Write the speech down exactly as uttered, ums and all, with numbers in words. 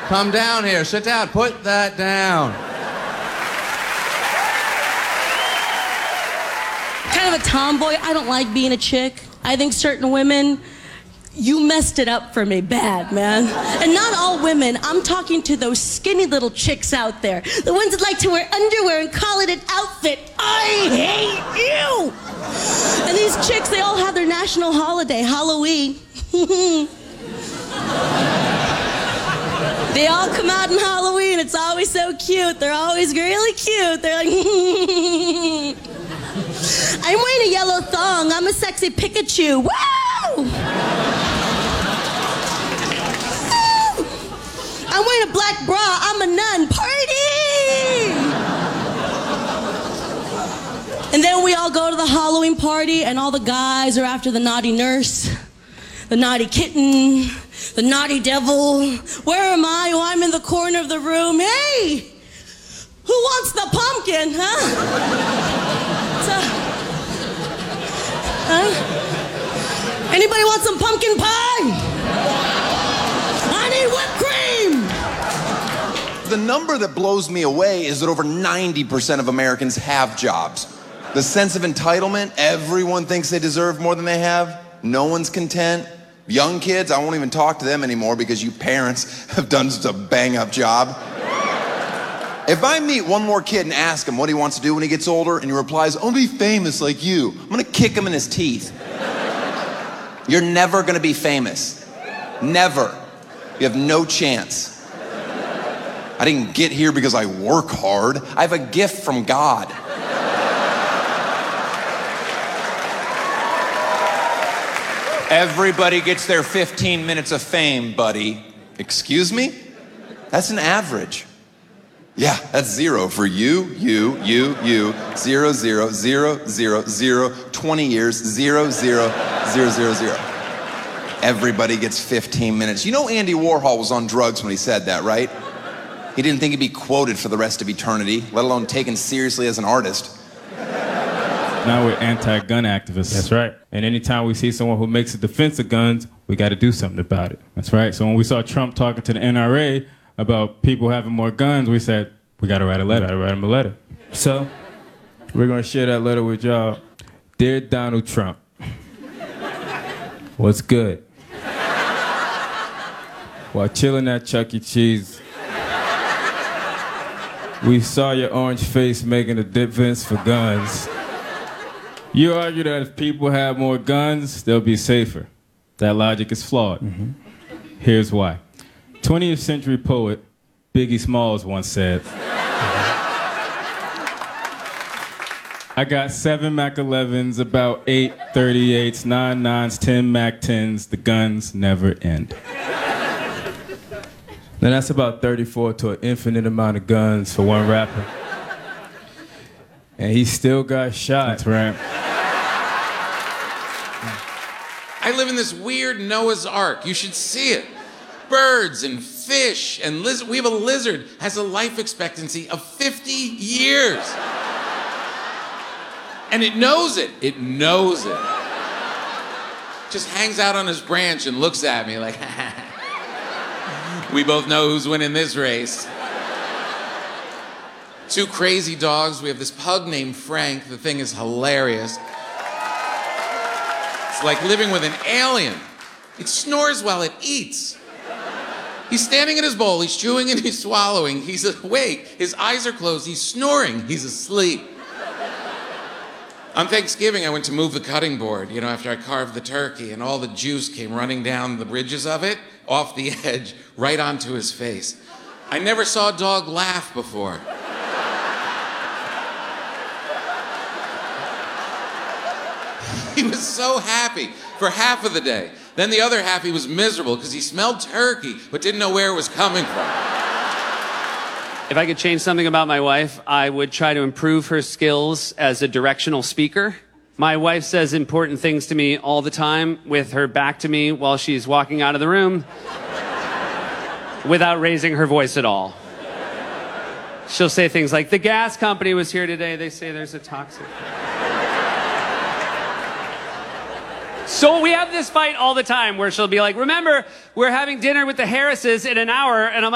Come down here. Sit down. Put that down. Kind of a tomboy. I don't like being a chick. I think certain women, you messed it up for me bad, man. And not all women. I'm talking to those skinny little chicks out there. The ones that like to wear underwear and call it an outfit. I hate you! And these chicks, they all have their national holiday, Halloween. They all come out in Halloween. It's always so cute. They're always really cute. They're like, I'm wearing a yellow thong. I'm a sexy Pikachu. Woo! I'm wearing a black bra. I'm a nun. Party! And then we all go to the Halloween party, and all the guys are after the naughty nurse, the naughty kitten, the naughty devil. Where am I? Oh, I'm in the corner of the room. Hey! Who wants the pumpkin, huh? So, huh? Anybody want some pumpkin pie? I need whipped cream! The number that blows me away is that over ninety percent of Americans have jobs. The sense of entitlement, everyone thinks they deserve more than they have. No one's content. Young kids, I won't even talk to them anymore because you parents have done such a bang-up job. If I meet one more kid and ask him what he wants to do when he gets older, and he replies, I want to be famous like you, I'm gonna kick him in his teeth. You're never gonna be famous. Never. You have no chance. I didn't get here because I work hard. I have a gift from God. Everybody gets their fifteen minutes of fame, buddy. Excuse me? That's an average. Yeah, that's zero for you, you, you, you, zero, zero, zero, zero, zero, twenty years, zero, zero, zero, zero, zero. Everybody gets fifteen minutes. You know Andy Warhol was on drugs when he said that, right? He didn't think he'd be quoted for the rest of eternity, let alone taken seriously as an artist. Now we're anti-gun activists. That's right. And anytime we see someone who makes a defense of guns, we got to do something about it. That's right. So when we saw Trump talking to the N R A about people having more guns, we said, we got to write a letter. We gotta write him a letter. So we're going to share that letter with y'all. Dear Donald Trump, what's good? While chilling at Chuck E. Cheese, we saw your orange face making a defense for guns. You argue that if people have more guns, they'll be safer. That logic is flawed. Mm-hmm. Here's why. twentieth century poet Biggie Smalls once said, I got seven Mac elevens, about eight thirty-eights, nine nines, ten Mac tens. The guns never end. Then that's about thirty-four to an infinite amount of guns for one rapper. And he still got shot. That's right. I live in this weird Noah's Ark. You should see it. Birds and fish and lizard. We have a lizard has a life expectancy of fifty years. And it knows it. It knows it. Just hangs out on his branch and looks at me like, we both know who's winning this race. Two crazy dogs. We have this pug named Frank. The thing is hilarious. It's like living with an alien. It snores while it eats. He's standing in his bowl, he's chewing and he's swallowing. He's awake, his eyes are closed, he's snoring, he's asleep. On Thanksgiving, I went to move the cutting board, you know, after I carved the turkey, and all the juice came running down the bridges of it, off the edge, right onto his face. I never saw a dog laugh before. He was so happy for half of the day. Then the other half he was miserable because he smelled turkey but didn't know where it was coming from. If I could change something about my wife, I would try to improve her skills as a directional speaker. My wife says important things to me all the time with her back to me while she's walking out of the room without raising her voice at all. She'll say things like, the gas company was here today. They say there's a toxic... So we have this fight all the time where she'll be like, remember, we're having dinner with the Harrises in an hour, and I'm like,